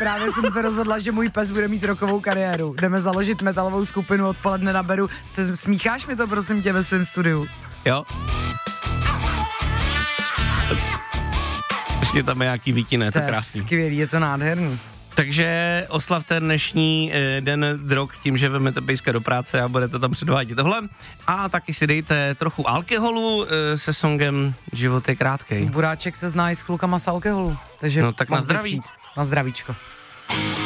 právě jsem se rozhodla, že můj pes bude mít rockovou kariéru. Jdeme založit metalovou skupinu, odpoledne na Beru. Smícháš mi to, prosím tě, ve svém studiu? Jo. Ještě tam je nějaký výtine, to je krásný. Skvělý, je to nádherný. Takže oslavte dnešní den drog tím, že vezmete pejska do práce a budete tam předvádět tohle. A taky si dejte trochu alkoholu se songem Život je krátkej. Buráček se zná i s chvilkama z alkoholu, takže no tak na zdraví. Na zdravíčko.